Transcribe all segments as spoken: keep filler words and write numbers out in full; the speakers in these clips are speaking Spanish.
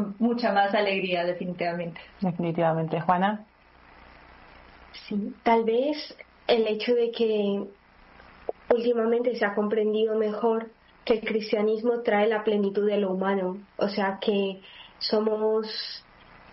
mucha más alegría, definitivamente. Definitivamente. Juana. Sí, tal vez el hecho de que últimamente se ha comprendido mejor que el cristianismo trae la plenitud de lo humano, o sea que somos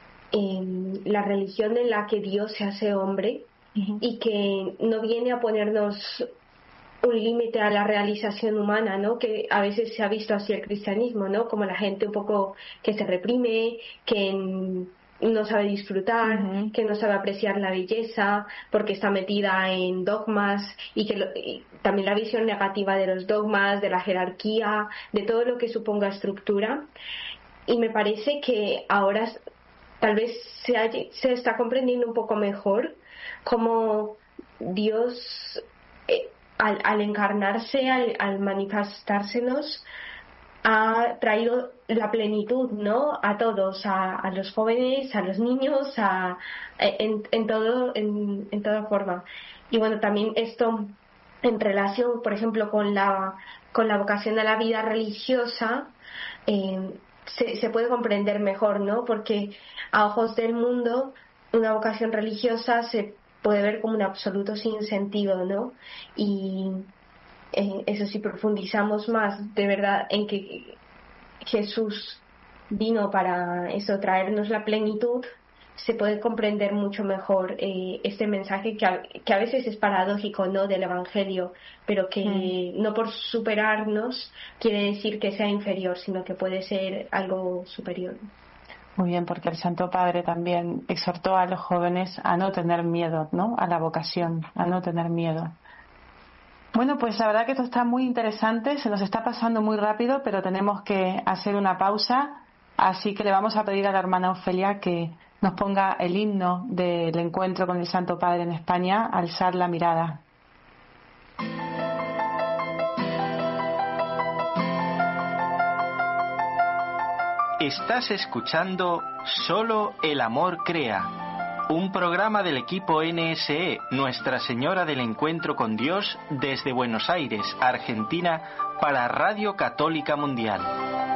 eh, la religión en la que Dios se hace hombre uh-huh. y que no viene a ponernos un límite a la realización humana, ¿no? Que a veces se ha visto así el cristianismo, ¿no? Como la gente un poco que se reprime, que no sabe disfrutar, uh-huh. que no sabe apreciar la belleza porque está metida en dogmas y que lo, y también la visión negativa de los dogmas, de la jerarquía, de todo lo que suponga estructura. Y me parece que ahora tal vez se, haya, se está comprendiendo un poco mejor cómo Dios eh, al, al encarnarse, al, al manifestársenos, ha traído la plenitud, ¿no? A todos, a, a los jóvenes, a los niños, a, en, en todo, en, en toda forma. Y bueno, también esto en relación, por ejemplo, con la con la vocación a la vida religiosa, eh, se, se puede comprender mejor, ¿no? Porque a ojos del mundo una vocación religiosa se puede ver como un absoluto sinsentido, ¿no? Y eh, eso si profundizamos más de verdad en que Jesús vino para eso, traernos la plenitud, se puede comprender mucho mejor eh, este mensaje que a, que a veces es paradójico, ¿no? Del Evangelio, pero que mm. no por superarnos quiere decir que sea inferior, sino que puede ser algo superior. Muy bien, porque el Santo Padre también exhortó a los jóvenes a no tener miedo, ¿no? A la vocación, a no tener miedo. Bueno, pues la verdad que esto está muy interesante, se nos está pasando muy rápido, pero tenemos que hacer una pausa, así que le vamos a pedir a la hermana Ofelia que nos ponga el himno del encuentro con el Santo Padre en España, Alzar la mirada. Estás escuchando Solo el Amor Crea, un programa del equipo N S E, Nuestra Señora del Encuentro con Dios, desde Buenos Aires, Argentina, para Radio Católica Mundial.